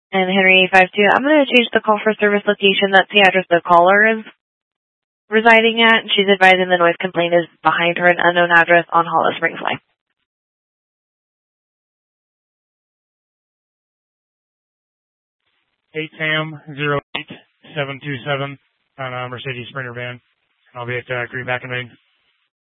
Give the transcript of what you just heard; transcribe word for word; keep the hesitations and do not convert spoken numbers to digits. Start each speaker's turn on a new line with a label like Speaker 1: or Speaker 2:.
Speaker 1: And Henry eight five two, I'm going to change the call for service location. That's the address the caller is residing at. She's advising the noise complaint is behind her, an unknown address on Hollow Springs Line.
Speaker 2: eight Sam zero eight seven two seven on a Mercedes Sprinter van. I'll be at uh, Greenback and Main.